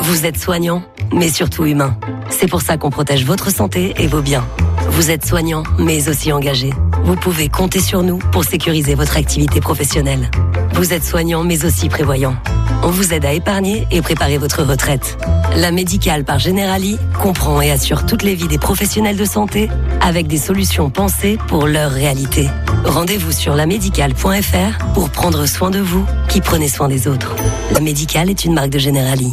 Vous êtes soignant, mais surtout humain. C'est pour ça qu'on protège votre santé et vos biens. Vous êtes soignant, mais aussi engagé. Vous pouvez compter sur nous pour sécuriser votre activité professionnelle. Vous êtes soignant, mais aussi prévoyant. On vous aide à épargner et préparer votre retraite. La Médicale par Generali comprend et assure toutes les vies des professionnels de santé avec des solutions pensées pour leur réalité. Rendez-vous sur lamédicale.fr pour prendre soin de vous qui prenez soin des autres. La Médicale est une marque de Generali.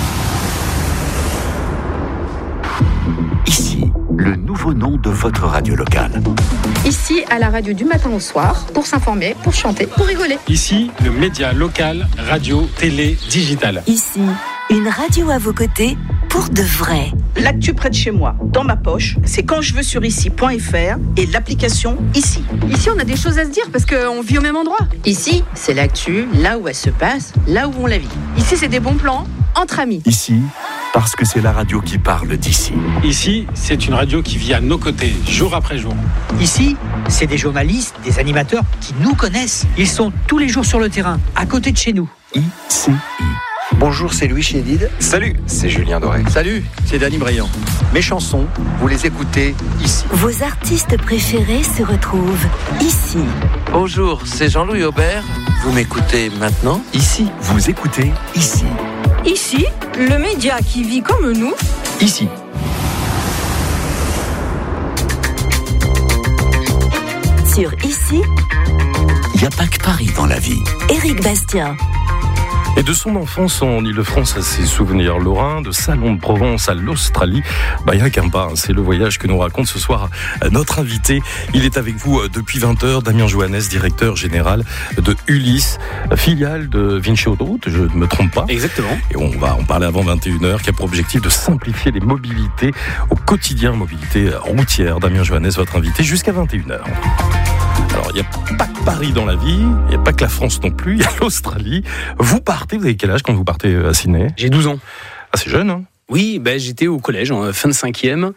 Ici, le nouveau nom de votre radio locale. Ici, à la radio du matin au soir, pour s'informer, pour chanter, pour rigoler. Ici, le média local, radio, télé, digital. Ici, une radio à vos côtés pour de vrai. L'actu près de chez moi, dans ma poche, c'est quand je veux sur ici.fr et l'application Ici. Ici, on a des choses à se dire parce qu'on vit au même endroit. Ici, c'est l'actu, là où elle se passe, là où on la vit. Ici, c'est des bons plans entre amis. Ici, parce que c'est la radio qui parle d'ici. Ici, c'est une radio qui vit à nos côtés, jour après jour. Ici, c'est des journalistes, des animateurs qui nous connaissent. Ils sont tous les jours sur le terrain, à côté de chez nous. ICI. Bonjour, c'est Louis Chédid. Salut, c'est Julien Doré. Salut, c'est Danny Briand. Mes chansons, vous les écoutez ici. Vos artistes préférés se retrouvent ici. Bonjour, c'est Jean-Louis Aubert. Vous m'écoutez maintenant ici. Vous écoutez ici. Ici, le média qui vit comme nous. Ici. Sur Ici, Il n'y a pas que Paris dans la vie. Éric Bastien. Et de son enfance en Ile-de-France à ses souvenirs lorrains, de Salon de Provence à l'Australie, il n'y a qu'un pas. C'est le voyage que nous raconte ce soir notre invité. Il est avec vous depuis 20h, Damien Johannes, directeur général de Ulysse, filiale de Vinci Autoroute, je ne me trompe pas. Exactement. Et on va en parler avant 21h, qui a pour objectif de simplifier les mobilités au quotidien, mobilité routière. Damien Johannes, votre invité, jusqu'à 21h. Alors, il n'y a pas que Paris dans la vie, il n'y a pas que la France non plus, il y a l'Australie. Vous avez quel âge quand vous partez à Sydney ? J'ai 12 ans. Ah, c'est jeune, hein ? Oui, j'étais au collège, fin de 5e.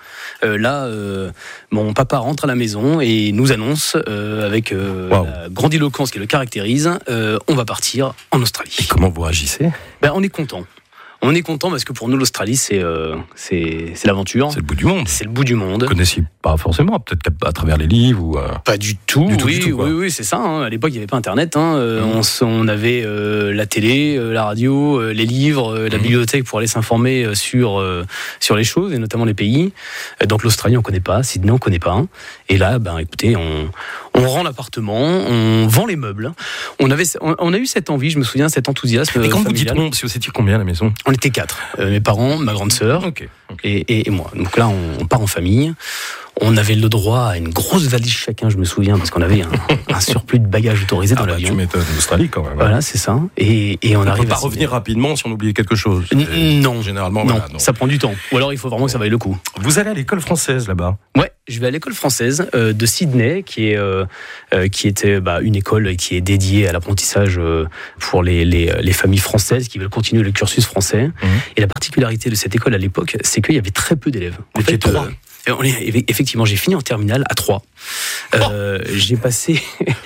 Mon papa rentre à la maison et nous annonce, avec la grandiloquence qui le caractérise, on va partir en Australie. Et comment vous réagissez ? On est content. On est content parce que pour nous, l'Australie, c'est l'aventure. C'est le bout du monde. C'est le bout du monde. Vous connaissiez pas forcément, peut-être qu'à travers les livres ou... Pas du tout. Oui, c'est ça. À l'époque, il n'y avait pas Internet. On avait la télé, la radio, les livres, la bibliothèque pour aller s'informer sur les choses et notamment les pays. Donc l'Australie, on connaît pas. Sydney, on connaît pas. Et là, écoutez, on rend l'appartement, on vend les meubles. On a eu cette envie, je me souviens, cet enthousiasme. Et quand familial. vous dites on, c'est combien à la maison ? On était 4. Mes parents, ma grande sœur et moi. Donc là, on part en famille. On avait le droit à une grosse valise chacun, je me souviens, parce qu'on avait un surplus de bagages autorisés dans l'avion. Tu m'étonnes, l'Australie quand même. Voilà, c'est ça. Et on arrive. On peut pas revenir rapidement si on oublie quelque chose. Non, généralement. Non, non, ça prend du temps. Ou alors il faut vraiment que ça vaille le coup. Vous allez à l'école française là-bas ? Ouais, je vais à l'école française de Sydney, qui était une école qui est dédiée à l'apprentissage pour les familles françaises qui veulent continuer le cursus français. Et la particularité de cette école à l'époque, c'est qu'il y avait très peu d'élèves. En fait, 3. Effectivement, j'ai fini en terminale à 3. J'ai passé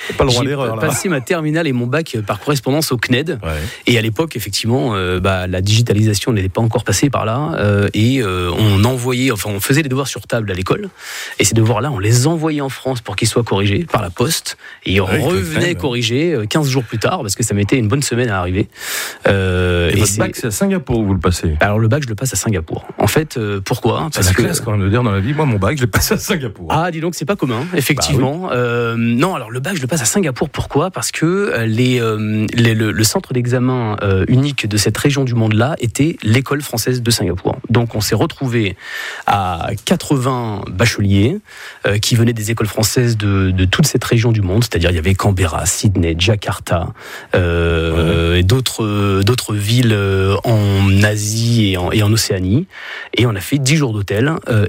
ma terminale et mon bac par correspondance au CNED. Ouais. Et à l'époque, effectivement, la digitalisation n'était pas encore passée par là. On faisait les devoirs sur table à l'école. Et ces devoirs-là, on les envoyait en France pour qu'ils soient corrigés par la poste. Et ils revenaient corrigés 15 jours plus tard, parce que ça mettait une bonne semaine à arriver. Et votre bac, c'est à Singapour où vous le passez ? Alors le bac, je le passe à Singapour. En fait, pourquoi ? C'est la classe quand même de dire dans la vie. Moi, mon bac, je l'ai passé à Singapour. Ah, dis donc, c'est pas commun, effectivement. Non, alors le bac, je le passe à Singapour. Pourquoi ? Parce que le centre d'examen unique de cette région du monde-là était l'école française de Singapour. Donc, on s'est retrouvé à 80 bacheliers qui venaient des écoles françaises de toute cette région du monde. C'est-à-dire, il y avait Canberra, Sydney, Jakarta, et d'autres villes en Asie et en Océanie. Et on a fait 10 jours d'hôtel et on a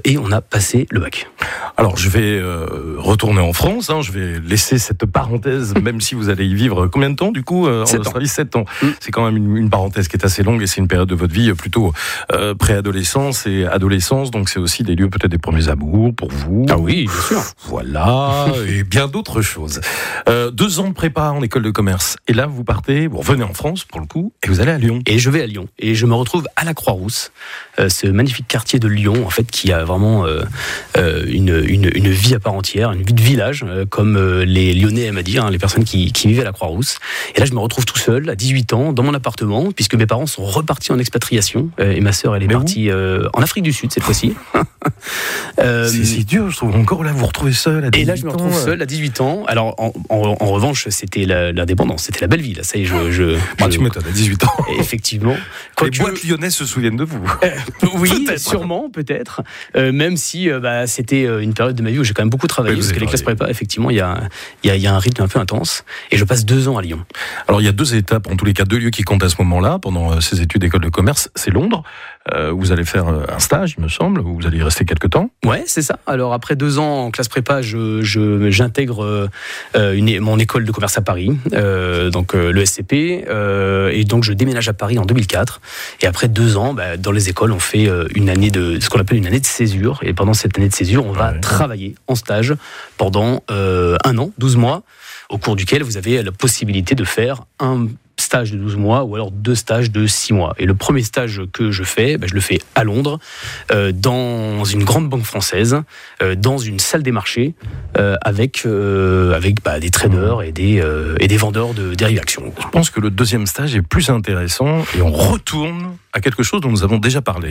passer le bac. Alors, je vais retourner en France. Je vais laisser cette parenthèse, même si vous allez y vivre combien de temps, du coup, en Australie? 7 ans. C'est quand même une parenthèse qui est assez longue et c'est une période de votre vie plutôt préadolescence et adolescence. Donc, c'est aussi des lieux, peut-être des premiers amours pour vous. Ah oui, bien sûr. Voilà, et bien d'autres choses. 2 ans de prépa en école de commerce. Et là, vous revenez en France, pour le coup, et vous allez à Lyon. Et je vais à Lyon. Et je me retrouve à la Croix-Rousse, ce magnifique quartier de Lyon, en fait, qui a vraiment une vie à part entière, une vie de village, comme les Lyonnais aiment à dire, les personnes qui vivent à la Croix-Rousse. Et là, je me retrouve tout seul, à 18 ans, dans mon appartement, puisque mes parents sont repartis en expatriation, et ma sœur, elle est partie en Afrique du Sud, cette fois-ci. C'est dur, je trouve. Encore là, vous vous retrouvez seul à 18 ans. Et là, je me retrouve seul à 18 ans. Alors, en revanche, c'était l'indépendance, c'était la belle vie. Là, ça y est, tu m'étonnes, à 18 ans. Effectivement. Les boîtes lyonnaises se souviennent de vous. Oui, sûrement, peut-être. Même si c'était une période de ma vie où j'ai quand même beaucoup travaillé, parce que les classes prépa, effectivement, il y a un rythme un peu intense. Et je passe 2 ans à Lyon. Alors, il y a 2 étapes, en tous les cas, 2 lieux qui comptent à ce moment-là, pendant ces études d'école de commerce. C'est Londres. Vous allez faire un stage, il me semble, où vous allez y rester quelques temps. Ouais, c'est ça. Alors, après 2 ans en classe prépa, j'intègre mon école de commerce à Paris, donc le SCP, et donc je déménage à Paris en 2004. Et après 2 ans, dans les écoles, on fait ce qu'on appelle une année de césure. Et pendant cette année de césure, on va travailler en stage pendant 1 an, 12 mois, au cours duquel vous avez la possibilité de faire un stage de 12 mois ou alors 2 stages de 6 mois. Et le premier stage que je fais, je le fais à Londres, dans une grande banque française, dans une salle des marchés, avec des traders et des vendeurs de dérivés actions. Je pense que le deuxième stage est plus intéressant et on retourne à quelque chose dont nous avons déjà parlé.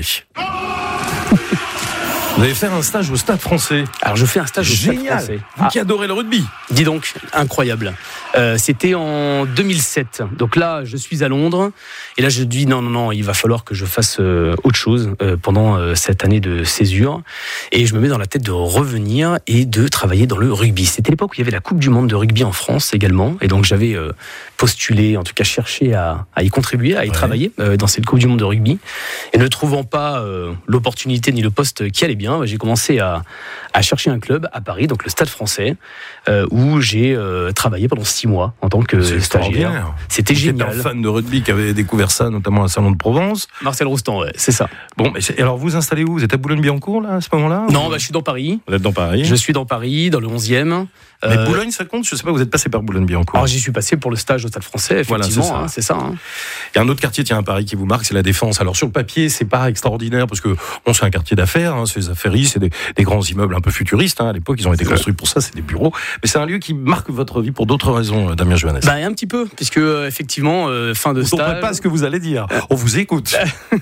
Vous allez faire un stage au Stade Français. Alors je fais un stage au Stade Français. Vous qui adorez le rugby. Dis donc, incroyable. C'était en 2007. Donc là, je suis à Londres. Et là, je dis non, il va falloir que je fasse autre chose pendant cette année de césure. Et je me mets dans la tête de revenir et de travailler dans le rugby. C'était l'époque où il y avait la Coupe du Monde de rugby en France également. Et donc j'avais postulé, en tout cas cherché à y contribuer, à y travailler dans cette Coupe du Monde de rugby. Et ne trouvant pas l'opportunité ni le poste qui allait bien, j'ai commencé à chercher un club à Paris, donc le Stade Français, où j'ai travaillé pendant 6 mois en tant que stagiaire. C'était génial. C'était un fan de rugby qui avait découvert ça, notamment à Salon de Provence. Marcel Roustan, c'est ça. Bon, alors vous installez où? Vous êtes à Boulogne-Billancourt là, à ce moment-là? Non, je suis dans Paris. Vous êtes dans Paris? Je suis dans Paris, dans le 11e. Mais Boulogne, ça compte? Je sais pas, vous êtes passé par Boulogne-Billancourt. Alors j'y suis passé pour le stage au Stade Français, effectivement, voilà, c'est ça. Il y a un autre quartier, à Paris qui vous marque, c'est la Défense. Alors sur le papier, c'est pas extraordinaire parce que c'est un quartier d'affaires, c'est des affairies, c'est des grands immeubles un peu futuristes. À l'époque, ils ont été construits pour ça, c'est des bureaux. Mais c'est un lieu qui marque votre vie pour d'autres raisons, Damien Johannes. Un petit peu, puisque effectivement, fin de vous stage. Vous ne pas ce que vous allez dire. On vous écoute.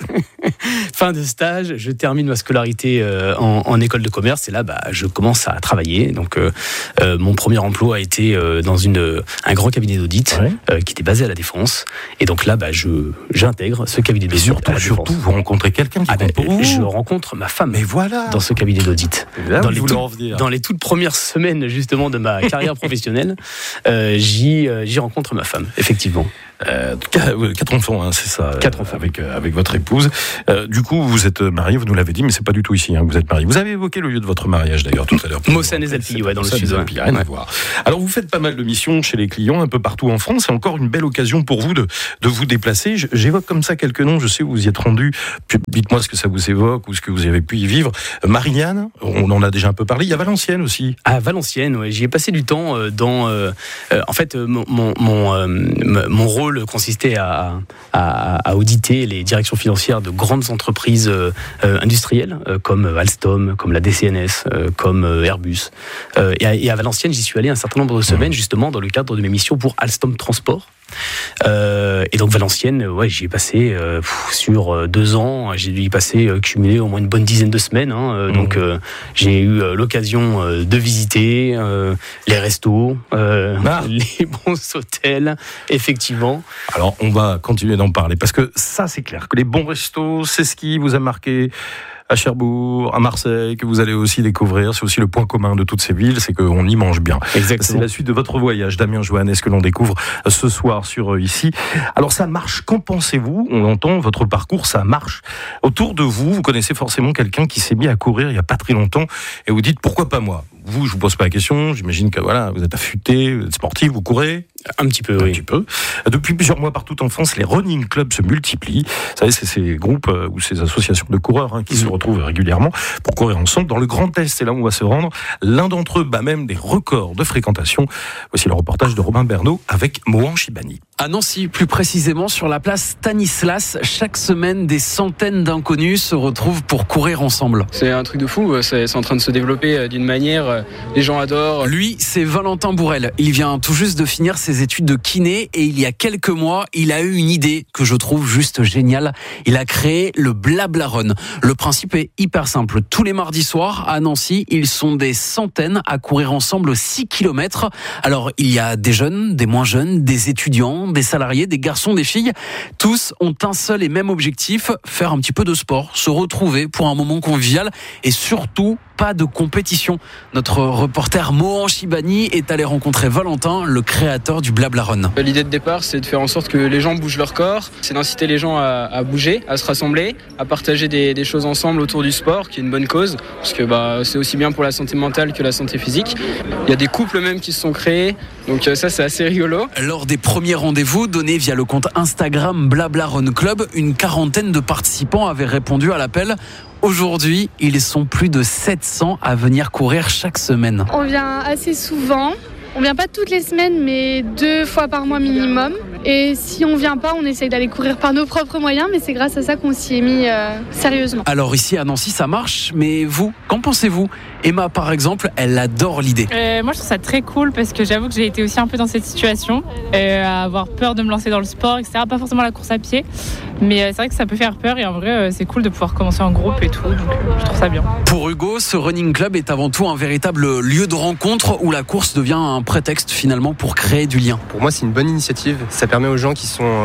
Fin de stage, je termine ma scolarité en école de commerce et là, je commence à travailler. Donc, mon premier emploi a été dans un grand cabinet d'audit qui était basé à la Défense. Et donc là, j'intègre ce cabinet d'audit. Et surtout, vous rencontrez quelqu'un qui compte pour vous. Je rencontre ma femme. Mais voilà. Dans ce cabinet d'audit. Là, dans les toutes premières semaines justement de ma carrière professionnelle, j'y rencontre ma femme, effectivement. 4 enfants, c'est ça. 4 enfants. Avec votre épouse. Du coup, vous êtes marié, vous nous l'avez dit, mais c'est pas du tout ici, vous êtes marié. Vous avez évoqué le lieu de votre mariage d'ailleurs tout à l'heure. Mossane et Alpilles, dans le sud. Rien à voir. Alors, vous faites pas mal de missions chez les clients, un peu partout en France. C'est encore une belle occasion pour vous de vous déplacer. J'évoque comme ça quelques noms. Je sais où vous y êtes rendu. Dites-moi ce que ça vous évoque ou ce que vous avez pu y vivre. Marignane, on en a déjà un peu parlé. Il y a Valenciennes aussi. À Valenciennes, j'y ai passé du temps dans. En fait, mon rôle consistait à auditer les directions financières de grandes entreprises industrielles comme Alstom, comme la DCNS, comme Airbus. Et à Valenciennes, j'y suis allé un certain nombre de semaines justement dans le cadre de mes missions pour Alstom Transport. Et donc Valenciennes, j'y ai passé sur 2 ans. J'ai dû y passer cumulé au moins une bonne dizaine de semaines. Donc j'ai eu l'occasion de visiter les restos, les bons hôtels, effectivement. Alors on va continuer d'en parler parce que ça c'est clair que les bons restos, c'est ce qui vous a marqué à Cherbourg, à Marseille, que vous allez aussi découvrir. C'est aussi le point commun de toutes ces villes, c'est qu'on y mange bien. Exactement. C'est la suite de votre voyage, Damien Johannes, ce que l'on découvre ce soir sur Ici. Alors ça marche, qu'en pensez-vous? On entend votre parcours, ça marche. Autour de vous, vous connaissez forcément quelqu'un qui s'est mis à courir il n'y a pas très longtemps et vous dites pourquoi pas moi? Vous, je vous pose pas la question, j'imagine que voilà, vous êtes affûté, vous êtes sportif, vous courez? Un petit peu, oui. Un petit peu. Depuis plusieurs mois, partout en France, les running clubs se multiplient. Vous savez, c'est ces groupes ou ces associations de coureurs qui se retrouvent régulièrement pour courir ensemble. Dans le Grand Est, c'est là où on va se rendre. L'un d'entre eux bat même des records de fréquentation. Voici le reportage de Robin Bernot avec Mohan Chibani. À Nancy, plus précisément sur la place Stanislas, chaque semaine, des centaines d'inconnus se retrouvent pour courir ensemble. C'est un truc de fou, c'est en train de se développer d'une manière, les gens adorent. Lui, c'est Valentin Bourrel. Il vient tout juste de finir ses études de kiné et il y a quelques mois, il a eu une idée que je trouve juste géniale. Il a créé le Blabla Run. Le principe est hyper simple. Tous les mardis soirs, à Nancy, ils sont des centaines à courir ensemble 6 km. Alors, il y a des jeunes, des moins jeunes, des étudiants, des salariés, des garçons, des filles. Tous ont un seul et même objectif, faire un petit peu de sport, se retrouver pour un moment convivial et surtout pas de compétition. Notre reporter Mohan Chibani est allé rencontrer Valentin, le créateur du Blabla Run. L'idée de départ, c'est de faire en sorte que les gens bougent leur corps, c'est d'inciter les gens à bouger, à se rassembler, à partager des choses ensemble autour du sport, qui est une bonne cause, parce que c'est aussi bien pour la santé mentale que la santé physique. Il y a des couples même qui se sont créés, donc ça c'est assez rigolo. Lors des premiers rendez-vous donnés via le compte Instagram Blabla Run Club, une quarantaine de participants avaient répondu à l'appel. Aujourd'hui, ils sont plus de 700 à venir courir chaque semaine. On vient assez souvent. On vient pas toutes les semaines, mais 2 fois par mois minimum. Et si on vient pas, on essaye d'aller courir par nos propres moyens, mais c'est grâce à ça qu'on s'y est mis sérieusement. Alors ici à Nancy, ça marche, mais vous, qu'en pensez-vous? Emma, par exemple, elle adore l'idée. Moi, je trouve ça très cool parce que j'avoue que j'ai été aussi un peu dans cette situation, à avoir peur de me lancer dans le sport, etc. Pas forcément la course à pied, mais c'est vrai que ça peut faire peur et en vrai, c'est cool de pouvoir commencer en groupe et tout, donc je trouve ça bien. Pour Hugo, ce running club est avant tout un véritable lieu de rencontre où la course devient un prétexte finalement pour créer du lien. Pour moi, c'est une bonne initiative. Ça permet aux gens qui sont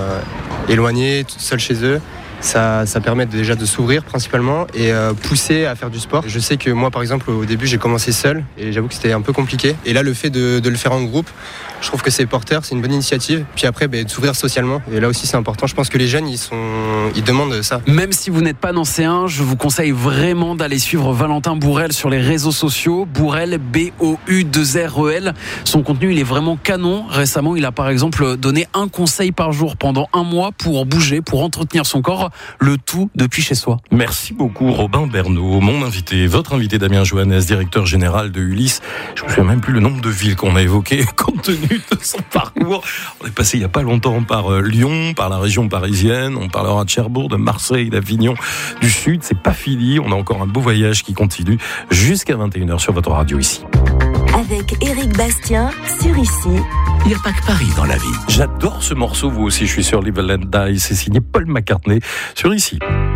éloignés, seuls chez eux, ça permet déjà de s'ouvrir principalement et pousser à faire du sport. Je sais que moi, par exemple, au début, j'ai commencé seul et j'avoue que c'était un peu compliqué. Et là, le fait de le faire en groupe, je trouve que c'est porteur, c'est une bonne initiative. Puis après, de s'ouvrir socialement. Et là aussi, c'est important. Je pense que les jeunes, ils demandent ça. Même si vous n'êtes pas nancéen, je vous conseille vraiment d'aller suivre Valentin Bourrel sur les réseaux sociaux. Bourrel, B-O-U-2-R-E-L. Son contenu, il est vraiment canon. Récemment, il a par exemple donné un conseil par jour pendant 1 mois pour bouger, pour entretenir son corps. Le tout depuis chez soi. Merci beaucoup Robin Bernot, mon invité, votre invité Damien Johannes, directeur général de Ulysse. Je ne me souviens même plus le nombre de villes qu'on a évoquées compte tenu de son parcours. On est passé il n'y a pas longtemps par Lyon, par la région parisienne, on parlera de Cherbourg, de Marseille, d'Avignon, du Sud. C'est pas fini, on a encore un beau voyage qui continue jusqu'à 21h sur votre radio Ici. Avec Éric Bastien sur Ici. Il n'y a pas que Paris dans la vie. J'adore ce morceau, vous aussi, je suis sur Live and Die. C'est signé Paul McCartney sur Ici.